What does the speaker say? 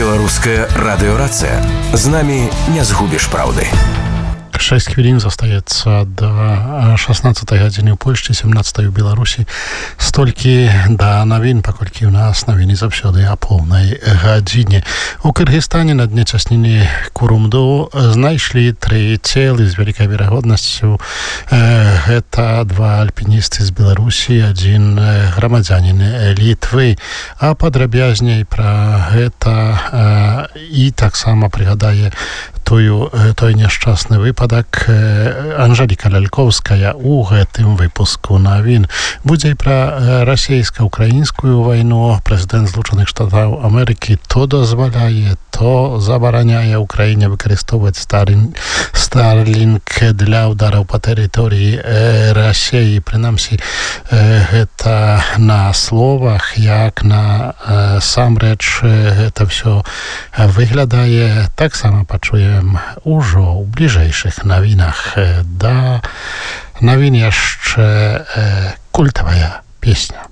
Беларуская радыёрацыя. З намі не згубіш праўды. 6 хвілін застаецца до 16 гадзіны ў Польшчы, 17 у Беларусі. Столькі да навін, паколькі ў нас навіны заўсёды о поўнай гадзіне. У Кыргызстане на дне цясніны Курумду знайшлі 3 целы з вялікай верагоднасцю. Гэта 2 альпіністы з Беларусі, 1 грамадзянін Літвы. А падрабязней пра гэта і таксама прыгадае той няшчасны выпадак Анжеліка Лялькоўская у гэтым выпуску навін. Будзе і пра расійска-украінскую вайну. Прэзідэнт Злучаных Штатаў Амерыкі то дазваляе, то забараняе Украіне выкарыстоўваць Starlink для удараў па тэрыторыі Расіі. Прынамсі, гэта на словах, як на самрэч гэта ўсё выглядае. Таксама пачуем ужо ў бліжэйшых навінах. Да навін яшчэ культавая песня.